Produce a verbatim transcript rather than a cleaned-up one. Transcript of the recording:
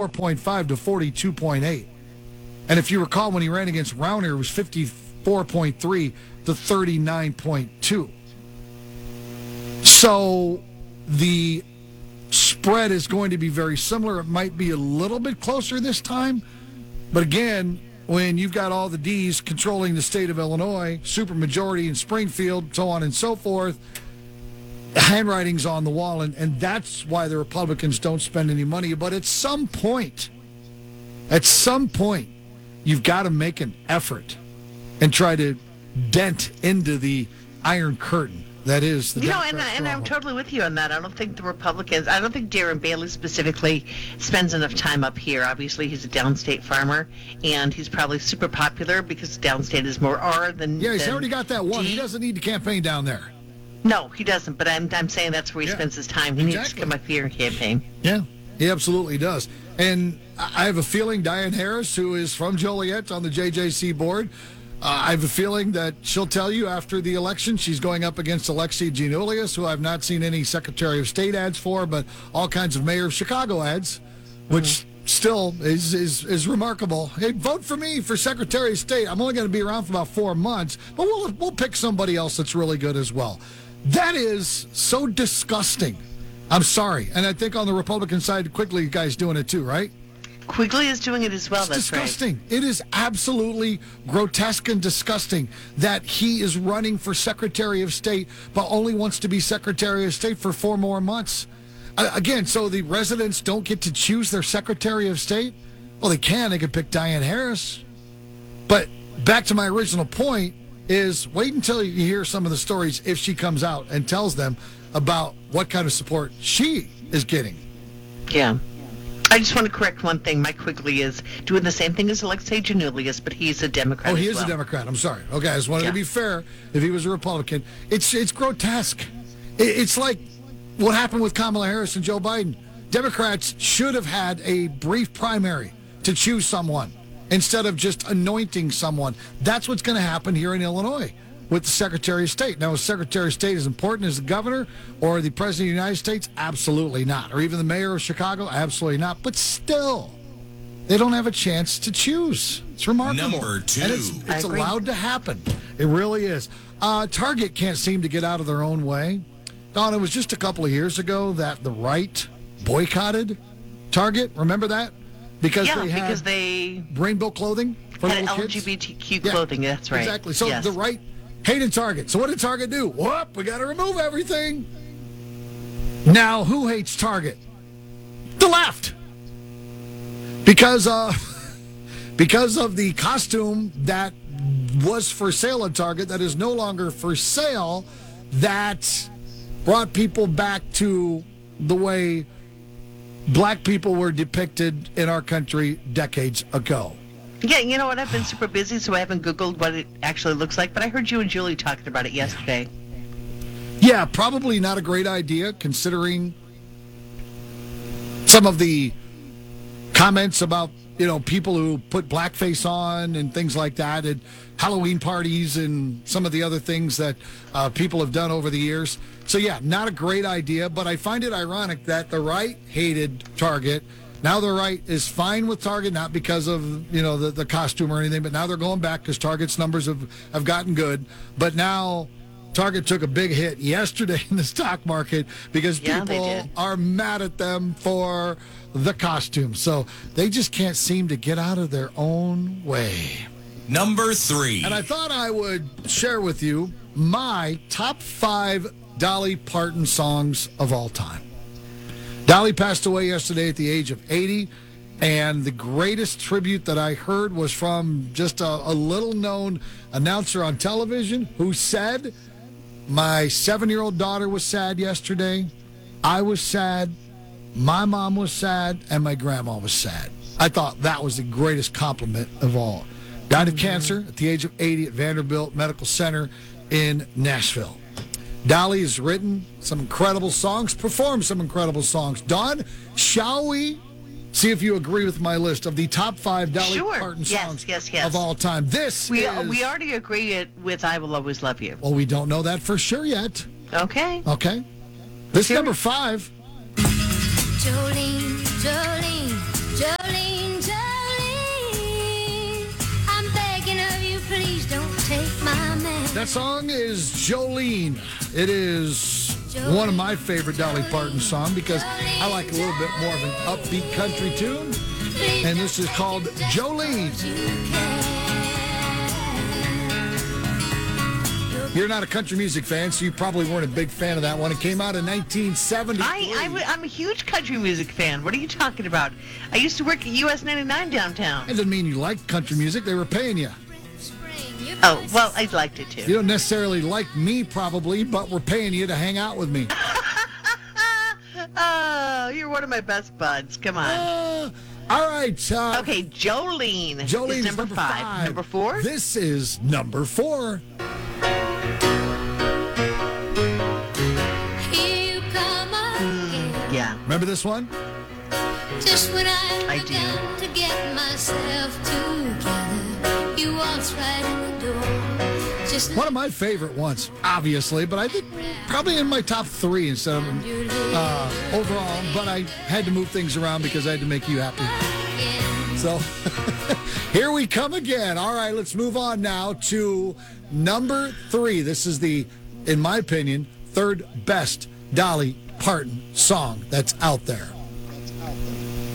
fifty-four point five to forty-two point eight. And if you recall, when he ran against Rauner, it was fifty-four point three to thirty-nine point two. So the spread is going to be very similar. It might be a little bit closer this time. But again, when you've got all the D's controlling the state of Illinois, supermajority in Springfield, so on and so forth, handwriting's on the wall, and, and that's why the Republicans don't spend any money. But at some point, at some point, you've got to make an effort and try to dent into the Iron Curtain that is the You know, and, Democrat and I'm stronghold. totally with you on that. I don't think the Republicans, I don't think Darren Bailey specifically spends enough time up here. Obviously, he's a downstate farmer, and he's probably super popular because downstate is more R than Yeah, he's than already got that one. D. He doesn't need to campaign down there. No, he doesn't, but I'm, I'm saying that's where he Yeah, spends his time. He needs to exactly. come up here and campaign. Yeah, he absolutely does. And I have a feeling Diane Harris, who is from Joliet on the J J C board, uh, I have a feeling that she'll tell you after the election she's going up against Alexi Giannoulias, who I've not seen any Secretary of State ads for, but all kinds of Mayor of Chicago ads, which mm-hmm. still is, is, is remarkable. Hey, vote for me for Secretary of State. I'm only going to be around for about four months, but we'll, we'll pick somebody else that's really good as well. That is so disgusting. I'm sorry. And I think on the Republican side, Quigley you guys doing it too, right? Quigley is doing it as well. It's That's disgusting. Right. It is absolutely grotesque and disgusting that he is running for Secretary of State, but only wants to be Secretary of State for four more months. Uh, again, so the residents don't get to choose their Secretary of State? Well, they can. They could pick Diane Harris. But back to my original point is wait until you hear some of the stories if she comes out and tells them about what kind of support she is getting. Yeah. I just want to correct one thing. Mike Quigley is doing the same thing as Alexei Giannoulias, but he's a Democrat. Oh, he as is well. a Democrat. I'm sorry. Okay, I just wanted Yeah. to be fair. If he was a Republican, it's it's grotesque. It, it's like what happened with Kamala Harris and Joe Biden. Democrats should have had a brief primary to choose someone instead of just anointing someone. That's what's going to happen here in Illinois with the Secretary of State. Now, is Secretary of State as important as the governor or the President of the United States? Absolutely not. Or even the mayor of Chicago? Absolutely not. But still, they don't have a chance to choose. It's remarkable. Number two. And it's, it's allowed to happen. It really is. Uh, Target can't seem to get out of their own way. Don, it was just a couple of years ago that the right boycotted Target. Remember that? Because yeah, they had because they rainbow clothing for had little L kids. G B T Q Yeah, clothing. That's right. Exactly. So yes. the right hated Target. So what did Target do? Whoop, we got to remove everything. Now, who hates Target? The left. Because, uh, because of the costume that was for sale at Target that is no longer for sale, that brought people back to the way black people were depicted in our country decades ago. Yeah, you know what? I've been super busy, so I haven't Googled what it actually looks like, but I heard you and Julie talking about it yesterday. Yeah, probably not a great idea considering some of the comments about, you know, people who put blackface on and things like that at Halloween parties and some of the other things that uh, people have done over the years. So, yeah, not a great idea, but I find it ironic that the right hated Target. Now the right is fine with Target, not because of, you know, the, the costume or anything, but now they're going back because Target's numbers have, have gotten good. But now Target took a big hit yesterday in the stock market because Yeah, they people did. are mad at them for the costume. So they just can't seem to get out of their own way. Number three. And I thought I would share with you my top five Dolly Parton songs of all time. Dolly passed away yesterday at the age of eighty, and the greatest tribute that I heard was from just a, a little-known announcer on television who said, my seven-year-old daughter was sad yesterday, I was sad, my mom was sad, and my grandma was sad. I thought that was the greatest compliment of all. Died of cancer at the age of eighty at Vanderbilt Medical Center in Nashville. Dolly has written some incredible songs, performed some incredible songs. Dawn, shall we see if you agree with my list of the top five Dolly Sure. Parton Yes, songs yes, yes. of all time? This We is... we already agree it with I Will Always Love You. Well, we don't know that for sure yet. Okay. Okay. This Sure. number five. Jolene, Jolene, Jolene. That song is Jolene. It is one of my favorite Dolly Parton songs because I like a little bit more of an upbeat country tune. And this is called Jolene. You're not a country music fan, so you probably weren't a big fan of that one. It came out in nineteen seventy. I, I, w- I'm a huge country music fan. What are you talking about? I used to work at U S ninety-nine downtown. It doesn't mean you liked country music. They were paying you. Oh, well, I liked it too. You don't necessarily like me, probably, but we're paying you to hang out with me. Oh, you're one of my best buds. Come on. Uh, all right. Uh, Okay, Jolene. Jolene is is number, number five. five. Number four? This is number four. Here you come again. Yeah. Remember this one? Just when I I do. begun to get myself together, you waltzed right in the door. Just One of my favorite ones, obviously, but I think probably in my top three instead of uh, overall. But I had to move things around because I had to make you happy. So here we come again. All right, let's move on now to number three. This is the, in my opinion, third best Dolly Parton song that's out there.